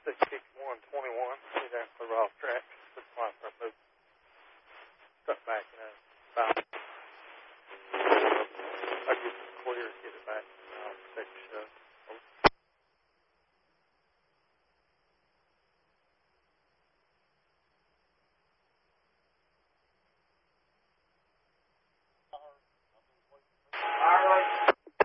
161, 21, see that, we're off track. Looks like we're moving stuff back,